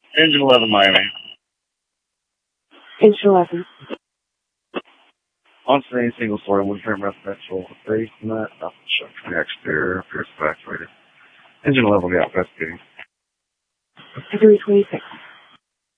Engine 11, Miami. Engine 11. On screen, single story, wood frame residential basement, nothing shown from the exterior, appears evacuated. Engine 11, yeah, investigating. 326.